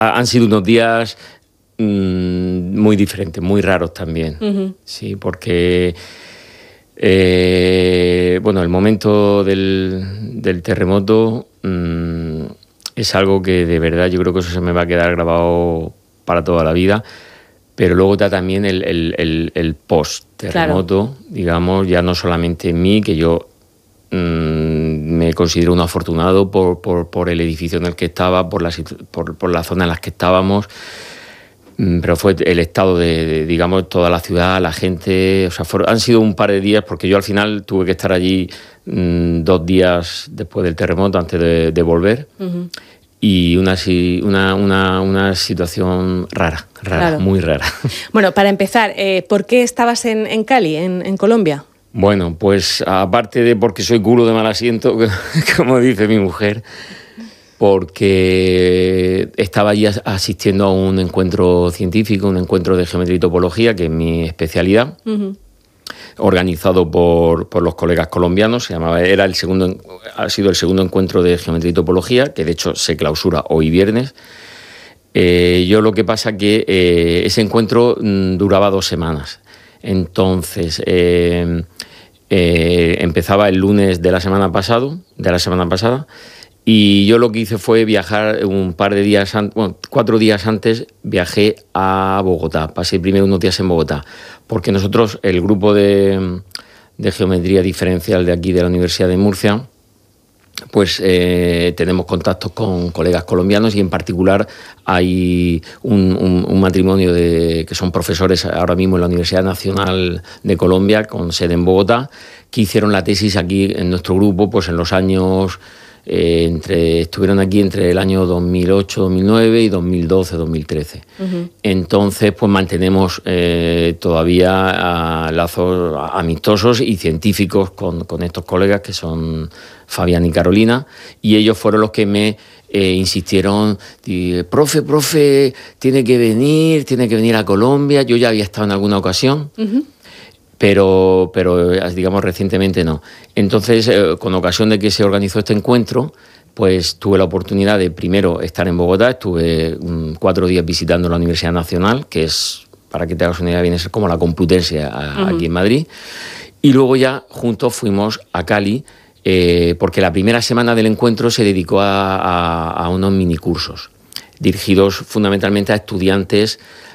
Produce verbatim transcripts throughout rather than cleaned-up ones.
han sido unos días mmm, muy diferentes, muy raros también. Uh-huh. Sí, porque eh, bueno, el momento del, del terremoto mmm, es algo que de verdad yo creo que eso se me va a quedar grabado para toda la vida. Pero luego está también el, el, el, el post-terremoto, claro. digamos, ya no solamente en mí, que yo mmm, me considero un afortunado por, por, por el edificio en el que estaba, por la, por, por la zona en la que estábamos, mmm, pero fue el estado de, de, digamos, toda la ciudad, la gente, o sea, fueron, han sido un par de días, porque yo al final tuve que estar allí mmm, dos días después del terremoto, antes de, de volver. Uh-huh. Y una, una, una, una situación rara, rara, claro. muy rara. Bueno, para empezar, eh, ¿por qué estabas en, en Cali, en, en Colombia? Bueno, pues aparte de porque soy culo de mal asiento, como dice mi mujer, porque estaba allí asistiendo a un encuentro científico, un encuentro de geometría y topología, que es mi especialidad. Uh-huh. Organizado por, por los colegas colombianos, se llamaba, era el segundo, ha sido el segundo encuentro de geometría y topología, que de hecho se clausura hoy viernes. Eh, yo lo que pasa que eh, ese encuentro mmm, duraba dos semanas. Entonces, eh, eh, empezaba el lunes de la semana pasado, de la semana pasada, y yo lo que hice fue viajar un par de días antes, bueno, cuatro días antes viajé a Bogotá. Pasé primero unos días en Bogotá, porque nosotros, el grupo de, de geometría diferencial de aquí de la Universidad de Murcia, pues eh, tenemos contactos con colegas colombianos y en particular hay un, un, un matrimonio de, que son profesores ahora mismo en la Universidad Nacional de Colombia, con sede en Bogotá, que hicieron la tesis aquí en nuestro grupo pues en los años... Eh, entre, estuvieron aquí entre el año dos mil ocho, dos mil nueve y dos mil doce, dos mil trece. Uh-huh. Entonces, pues mantenemos eh, todavía a, lazos amistosos y científicos con, con estos colegas que son Fabián y Carolina, y ellos fueron los que me eh, insistieron, y, profe, profe, tiene que venir, tiene que venir a Colombia. Yo ya había estado en alguna ocasión. Uh-huh. Pero, pero, digamos, recientemente no. Entonces, eh, con ocasión de que se organizó este encuentro, pues tuve la oportunidad de primero estar en Bogotá. Estuve um, cuatro días visitando la Universidad Nacional, que es, para que te hagas una idea, viene a ser como la Complutense a, uh-huh. aquí en Madrid. Y luego ya juntos fuimos a Cali, eh, porque la primera semana del encuentro se dedicó a, a, a unos minicursos, dirigidos fundamentalmente a estudiantes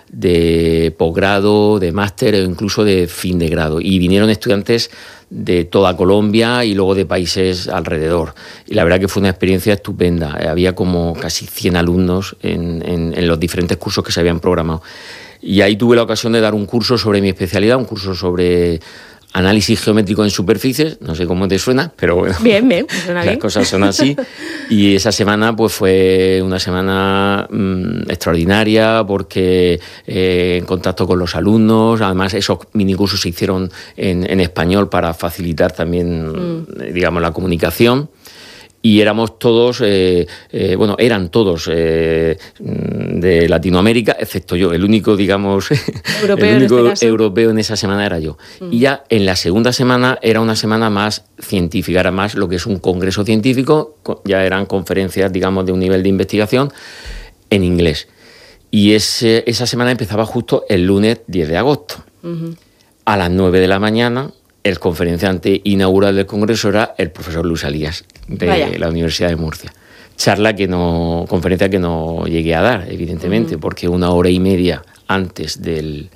de posgrado, de máster o incluso de fin de grado. Y vinieron estudiantes de toda Colombia y luego de países alrededor. Y la verdad que fue una experiencia estupenda. Había como casi cien alumnos en, en, en los diferentes cursos que se habían programado. Y ahí tuve la ocasión de dar un curso sobre mi especialidad, un curso sobre análisis geométrico en superficies, no sé cómo te suena, pero bueno, bien, bien, suena las bien. Cosas son así. Y esa semana pues fue una semana mmm, extraordinaria porque eh, en contacto con los alumnos, además esos minicursos se hicieron en, en español para facilitar también, mm. digamos, la comunicación. Y éramos todos, eh, eh, bueno, eran todos eh, de Latinoamérica, excepto yo. El único, digamos, europeo, el único en este europeo en esa semana era yo. Mm. Y ya en la segunda semana era una semana más científica, era más lo que es un congreso científico, ya eran conferencias, digamos, de un nivel de investigación en inglés. Y ese, esa semana empezaba justo el lunes diez de agosto. Uh-huh. A las nueve de la mañana... el conferenciante inaugural del congreso era el profesor Luis Alías, de Vaya. la Universidad de Murcia. Charla que no, conferencia que no llegué a dar, evidentemente, uh-huh. porque una hora y media antes del,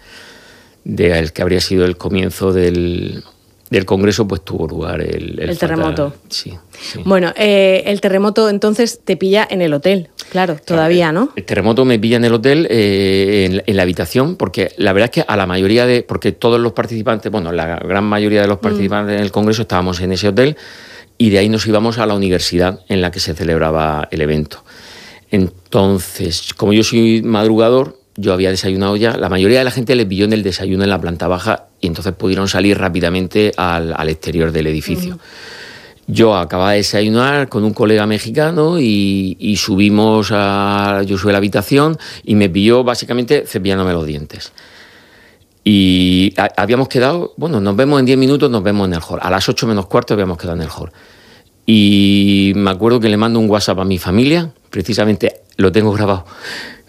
del que habría sido el comienzo del, del congreso, pues tuvo lugar el, el, el terremoto. Fatal, sí, sí. Bueno, eh, el terremoto entonces te pilla en el hotel, claro, todavía, ¿no? El, el terremoto me pilla en el hotel, eh, en, en la habitación, porque la verdad es que a la mayoría de, porque todos los participantes, bueno, la gran mayoría de los participantes mm. en el congreso estábamos en ese hotel, y de ahí nos íbamos a la universidad en la que se celebraba el evento. Entonces, como yo soy madrugador, yo había desayunado ya, la mayoría de la gente le pilló en el desayuno en la planta baja y entonces pudieron salir rápidamente al, al exterior del edificio. Mm. Yo acababa de desayunar con un colega mexicano y, y subimos a... Yo subí a la habitación y me pilló básicamente cepillándome los dientes. Y a, habíamos quedado, bueno, nos vemos en diez minutos, nos vemos en el hall. A las ocho menos cuarto habíamos quedado en el hall. Y me acuerdo que le mando un WhatsApp a mi familia, precisamente lo tengo grabado.